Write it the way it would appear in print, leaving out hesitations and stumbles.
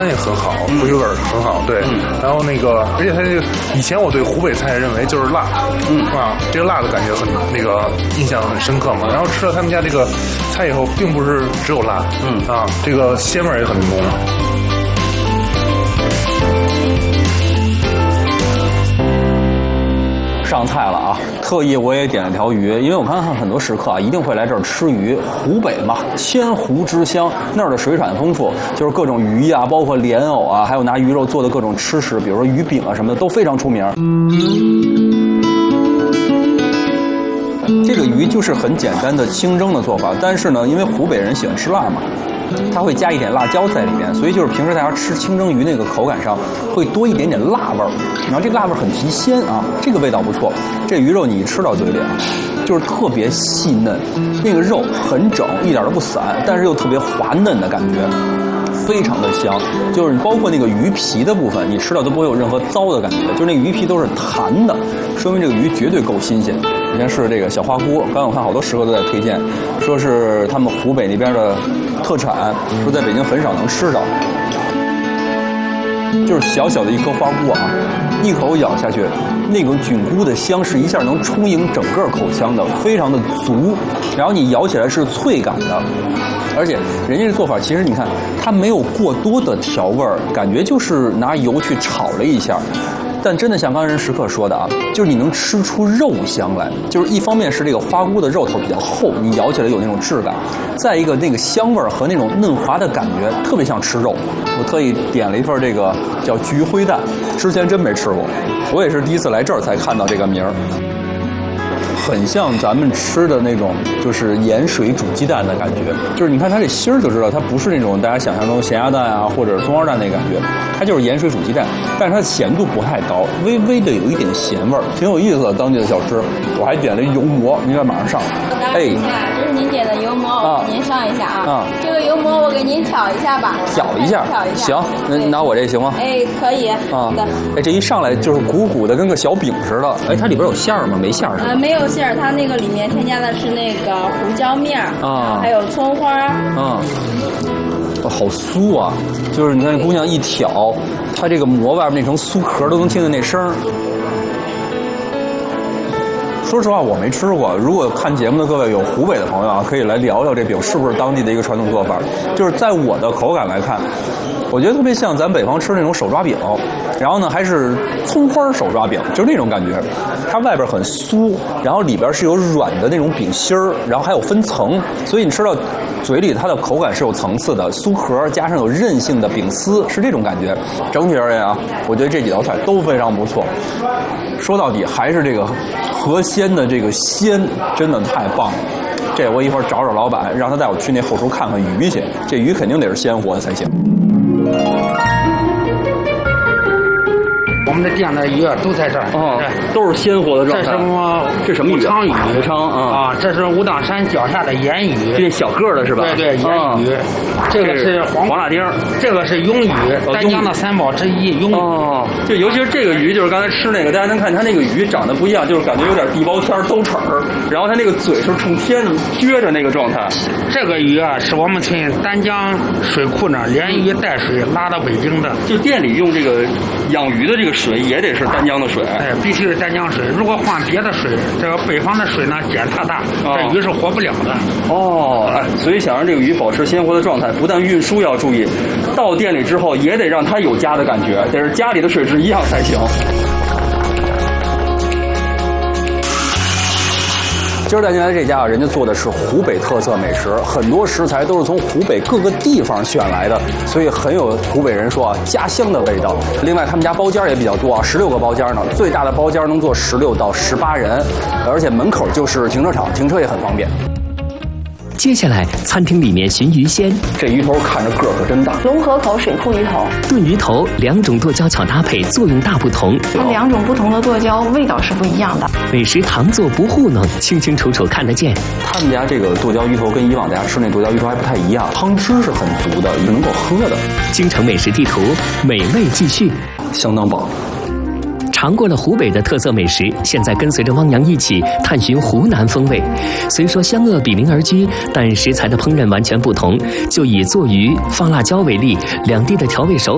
也很好，回味儿很好，对。然后那个，而且它这个以前我对湖北菜认为就是辣，这个辣的感觉很那个印象很深刻嘛。然后吃了他们家这个菜以后，并不是只有辣，这个鲜味儿也很浓。 上菜了啊！特意我也点了条鱼，因为我看很多食客啊一定会来这儿吃鱼。湖北嘛，千湖之乡，那儿的水产丰富，就是各种鱼呀，包括莲藕啊，还有拿鱼肉做的各种吃食，比如说鱼饼啊什么的，都非常出名。这个鱼就是很简单的清蒸的做法，但是呢，因为湖北人喜欢吃辣嘛。它会加一点辣椒在里面，所以就是平时大家吃清蒸鱼那个口感上会多一点点辣味儿，然后这个辣味儿很提鲜啊，这个味道不错。这鱼肉你一吃到嘴里啊，就是特别细嫩，那个肉很整，一点都不散，但是又特别滑嫩的感觉，非常的香。就是包括那个鱼皮的部分，你吃到都不会有任何糟的感觉，就是那个鱼皮都是弹的，说明这个鱼绝对够新鲜。你看是这个小花菇，刚才我看好多食客都在推荐，说是他们湖北那边的特产，说在北京很少能吃到。就是小小的一颗花菇啊，一口咬下去，那种菌菇的香是一下能充盈整个口腔的，非常的足。然后你咬起来是脆感的，而且人家这做法其实你看，它没有过多的调味儿，感觉就是拿油去炒了一下。但真的像刚才食客说的啊，就是你能吃出肉香来，就是一方面是这个花菇的肉头比较厚，你咬起来有那种质感；再一个那个香味儿和那种嫩滑的感觉，特别像吃肉。我特意点了一份这个叫菊灰蛋，之前真没吃过，我也是第一次来这儿才看到这个名儿。很像咱们吃的那种，就是盐水煮鸡蛋的感觉。就是你看它这芯儿就知道，它不是那种大家想象中咸鸭蛋啊，或者是松花蛋那个感觉，它就是盐水煮鸡蛋，但是它的咸度不太高，微微的有一点咸味儿，挺有意思的当地的小吃。我还点了油馍，应该马上上。 哎，这是您点的油馍，我给您上一下啊。这个油馍我给您挑一下吧。 挑一下。行，那拿我这行吗？ 哎，可以。 啊。哎，这一上来就是鼓鼓的，跟个小饼似的。哎，它里边有馅儿吗？没馅儿是吧？ 没有馅儿，它那个里面添加的是那个胡椒面啊，还有葱花啊。 好酥啊！就是你看姑娘一挑，它这个馍外面那层酥壳都能听见那声儿。说实话，我没吃过。如果看节目的各位有湖北的朋友啊，可以来聊聊这饼是不是当地的一个传统做法。就是在我的口感来看，我觉得特别像咱北方吃那种手抓饼，然后呢还是葱花手抓饼，就是那种感觉。它外边很酥，然后里边是有软的那种饼心儿，然后还有分层，所以你吃到嘴里它的口感是有层次的，酥壳加上有韧性的饼丝，是这种感觉。整体而言啊，我觉得这几道菜都非常不错。说到底还是这个河鲜的这个鲜真的太棒了。这我一会儿找找老板，让他带我去那后厨看看鱼去，这鱼肯定得是鲜活的才行。 我们的店的鱼都在这儿， 都是鲜活的状态。这什么鱼？ 武昌鱼， 武昌啊， 这是武当山脚下的盐鱼， 这小个的是吧？ 对，盐鱼。这个是黄辣丁， 这个是鳙鱼，丹江的三宝之一，鳙鱼。 就尤其是这个鱼，就是刚才吃那个，大家能看它那个鱼长得不一样，就是感觉有点地包天兜齿儿，然后它那个嘴是冲天的撅着那个状态。 这个鱼啊，是我们从丹江水库那连鱼带水拉到北京的。 就店里用这个养鱼的这个水也得是丹江的水， 哎，必须是丹江水。如果换别的水，这个北方的水呢碱太大，这鱼是活不了的。 所以想让这个鱼保持鲜活的状态，不但运输要注意，到店里之后也得让它有家的感觉，得是家里的水质一样才行。今儿带进来这家啊，人家做的是湖北特色美食，很多食材都是从湖北各个地方选来的，所以很有湖北人说啊家乡的味道。另外他们家包间也比较多啊，16个包间呢，最大的包间能坐16到18人，而且门口就是停车场，停车也很方便。 接下来，餐厅里面寻鱼鲜， 这鱼头看着个儿可真大。 龙河口水库鱼头， 炖鱼头，2种剁椒巧搭配，作用大不同。 它2种不同的剁椒味道是不一样的。 美食糖做不糊弄，清清楚楚看得见。 他们家这个剁椒鱼头跟以往大家吃那剁椒鱼头还不太一样，汤汁是很足的，也能够喝的。 京城美食地图，美味继续， 相当棒。 尝过了湖北的特色美食，现在跟随着汪洋一起探寻湖南风味。虽说湘鄂比邻而居，但食材的烹饪完全不同。就以做鱼、放辣椒为例，两地的调味手法